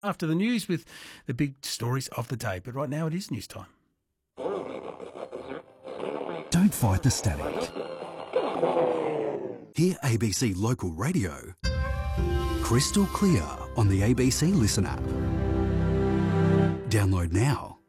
after the news with the big stories of the day. But right now it is news time. Don't fight the static. Hear ABC Local Radio crystal clear on the ABC Listen app. Download now.